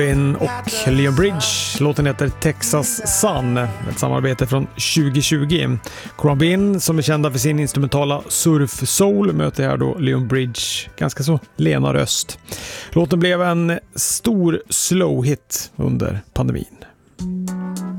Och Leon Bridge, låten heter Texas Sun, ett samarbete från 2020. Corbin, som är kända för sin instrumentala surf soul, möter här då Leon Bridge, ganska så lena röst. Låten blev en stor slow hit under pandemin.